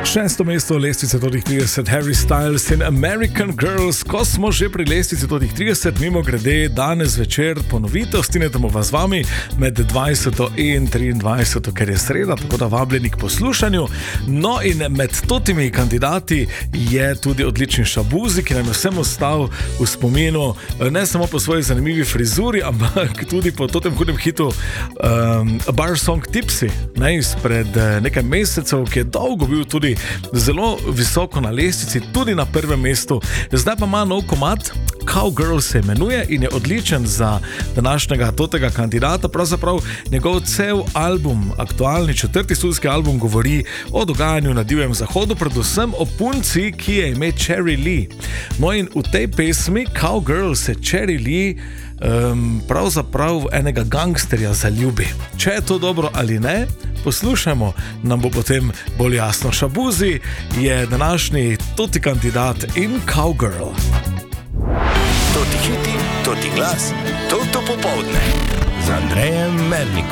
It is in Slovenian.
6. mesto lestvice totih 30, Harry Styles in American Girls. Ko smo že pri lestvici totih 30, mimo grede, danes večer ponovitev, stinetamo vas z vami med 20. in 23. ker je sreda, tako da vabljeni k poslušanju. No in med totimi kandidati je tudi odlični Shaboozey, ki nam je vsem ostal v spominu, ne samo po svoji zanimivi frizuri, ampak tudi po totem hudem hitu Bar Song Tipsy, ne, izpred nekaj mesecev, ki je dolgo bil tudi zelo visoko na lestvici, tudi na prvem mestu. Zdaj pa ima nov komad, Cowgirl se imenuje in je odličen za današnjega totega kandidata. Pravzaprav njegov cel album, aktualni 4. studijski album, govori o dogajanju na Divjem zahodu, predvsem o punci, ki je ime Cherry Lee. No in v tej pesmi Cowgirl se Cherry Lee pravzaprav enega gangsterja zaljubi. Če je to dobro ali ne, poslušajmo, nam bo potem bolj jasno. Shaboozey je današnji toti kandidat in Cowgirl. Toti hiti, toti glas, toto popoldne z Andrejem Mernikom.